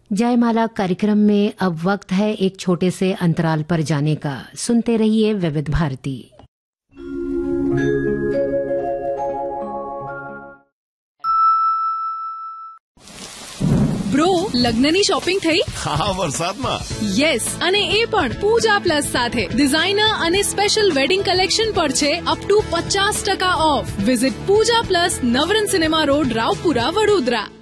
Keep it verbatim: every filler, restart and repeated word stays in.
जयमाला कार्यक्रम में अब वक्त है एक छोटे से अंतराल पर जाने का। सुनते रहिए विविध भारती। બ્રો, લગ્નની શોપિંગ થઈ? હા, વરસાદમાં. યસ, અને એ પણ પૂજા પ્લસ સાથે. ડિઝાઇનર અને સ્પેશિયલ વેડિંગ કલેક્શન પર છે અપ ટુ પચાસ ટકા of. Visit Pooja plus, Navrang cinema road, Raopura, Vadodara.